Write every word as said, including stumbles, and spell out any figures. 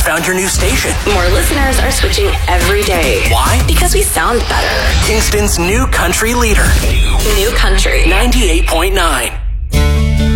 found your new station. More listeners are switching every day. Why? Because we sound better. Kingston's new country leader. New country. ninety-eight point nine.